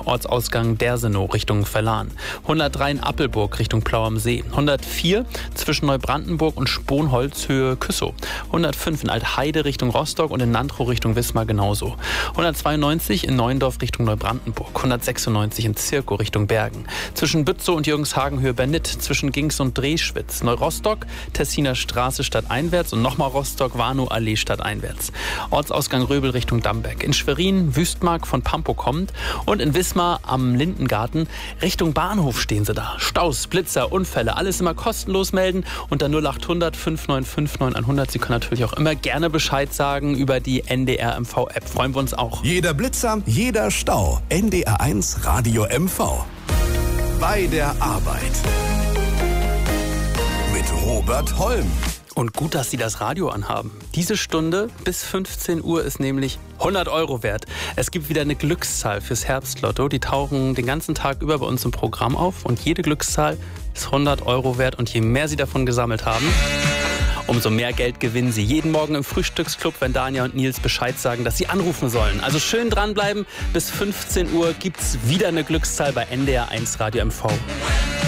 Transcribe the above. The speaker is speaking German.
Ortsausgang Dersenow Richtung Verlan. 103 in Appelburg Richtung Plau am See. 104 zwischen Neubrandenburg und Sponholz Höhe Küssow. 105 in Altheide Richtung Rostock und in Nantrow Richtung Wismar genauso. 192 in Neuendorf Richtung Neubrandenburg. 196 in Zirkow Richtung Bergen. Zwischen Bützow und Jürgenshagen Höhe Bernit. Zwischen Gings und Drehschwitz. Neurostock, Tessiner Straße stadteinwärts und nochmal Rostock, Warnow Allee stadteinwärts. Ortsausgang Röbel Richtung Damberg. In Schwerin, Wüstmark von Pampow kommt und in Wismar am Lindengarten Richtung Bahnhof stehen sie da. Staus, Blitzer, Unfälle, alles immer kostenlos melden unter 0800 595 9100. Sie können natürlich auch immer gerne Bescheid sagen über die NDR MV-App. Freuen wir uns auch. Jeder Blitzer, jeder Stau. NDR1 Radio MV. Bei der Arbeit. Mit Robert Holm. Und gut, dass Sie das Radio anhaben. Diese Stunde bis 15 Uhr ist nämlich 100 € wert. Es gibt wieder eine Glückszahl fürs Herbstlotto. Die tauchen den ganzen Tag über bei uns im Programm auf. Und jede Glückszahl ist 100 € wert. Und je mehr Sie davon gesammelt haben, umso mehr Geld gewinnen Sie. Jeden Morgen im Frühstücksclub, wenn Dania und Nils Bescheid sagen, dass Sie anrufen sollen. Also schön dranbleiben. Bis 15 Uhr gibt's wieder eine Glückszahl bei NDR1 Radio MV.